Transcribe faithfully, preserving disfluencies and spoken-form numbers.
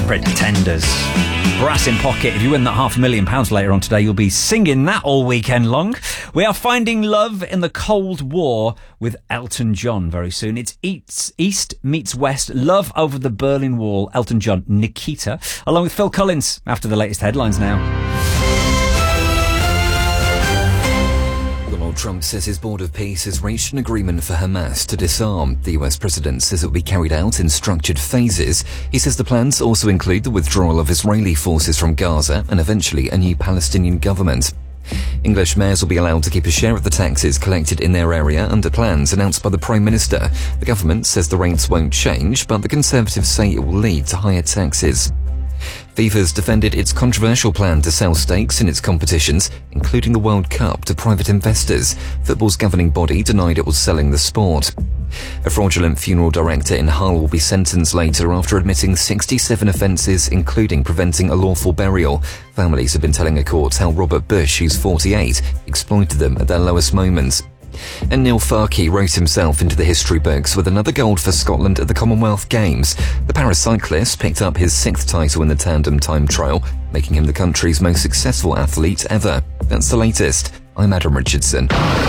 Pretenders. Brass in Pocket. If you win that half a million pounds later on today, you'll be singing that all weekend long. We are finding love in the Cold War with Elton John very soon. It's East, East meets West. Love over the Berlin Wall. Elton John, Nikita, along with Phil Collins after the latest headlines now. Donald Trump says his board of peace has reached an agreement for Hamas to disarm. The U S president says it will be carried out in structured phases. He says the plans also include the withdrawal of Israeli forces from Gaza and eventually a new Palestinian government. English mayors will be allowed to keep a share of the taxes collected in their area under plans announced by the Prime Minister. The government says the rates won't change, but the Conservatives say it will lead to higher taxes. FIFA's defended its controversial plan to sell stakes in its competitions, including the World Cup, to private investors. Football's governing body denied it was selling the sport. A fraudulent funeral director in Hull will be sentenced later after admitting sixty-seven offences, including preventing a lawful burial. Families have been telling a court how Robert Bush, who's forty-eight, exploited them at their lowest moments. And Neil Farke wrote himself into the history books with another gold for Scotland at the Commonwealth Games. The paracyclist picked up his sixth title in the tandem time trial, making him the country's most successful athlete ever. That's the latest. I'm Adam Richardson.